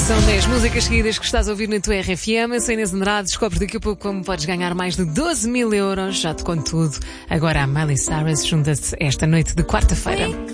São 10 músicas seguidas que estás a ouvir na tua RFM. Eu sou Inês Andrade. Descobre daqui a pouco como podes ganhar mais de 12 mil euros. Já te conto tudo. Agora a Miley Cyrus junta-se esta noite de quarta-feira.